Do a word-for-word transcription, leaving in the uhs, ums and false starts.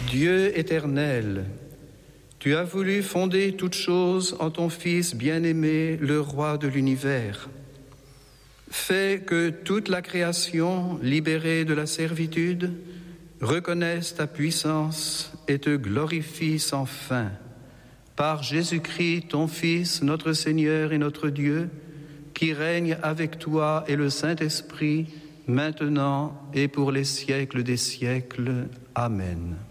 Dieu éternel, tu as voulu fonder toutes choses en ton Fils bien-aimé, le Roi de l'univers. Fais que toute la création, libérée de la servitude, reconnaisse ta puissance et te glorifie sans fin. Par Jésus-Christ, ton Fils, notre Seigneur et notre Dieu, qui règne avec toi et le Saint-Esprit, maintenant et pour les siècles des siècles. Amen.